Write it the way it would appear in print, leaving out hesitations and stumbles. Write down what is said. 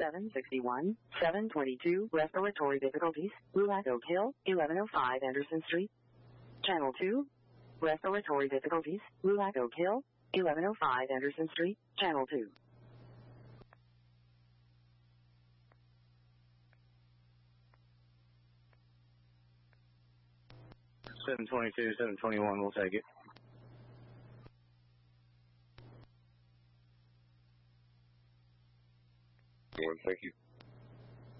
761, 722, respiratory difficulties, LULAC Oak Hill, 1105 Anderson Street. Channel 2, respiratory difficulties, LULAC Oak Hill, 1105 Anderson Street. Channel 2. 722, 721, we'll take it. Thank you.